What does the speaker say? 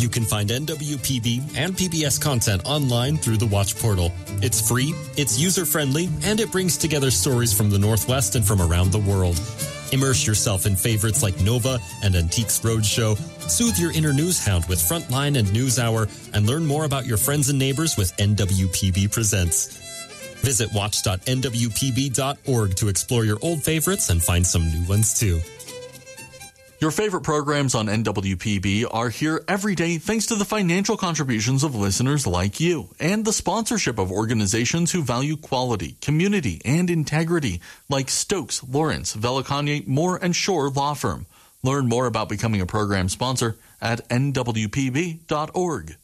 You can find NWPB and PBS content online through the Watch portal. It's free, it's user-friendly, and it brings together stories from the Northwest and from around the world. Immerse yourself in favorites like Nova and Antiques Roadshow. Soothe your inner news hound with Frontline and NewsHour, and learn more about your friends and neighbors with NWPB Presents. Visit watch.nwpb.org to explore your old favorites and find some new ones too. Your favorite programs on NWPB are here every day thanks to the financial contributions of listeners like you and the sponsorship of organizations who value quality, community, and integrity like Stokes, Lawrence, Veliconye, Moore, and Shore Law Firm. Learn more about becoming a program sponsor at nwpb.org.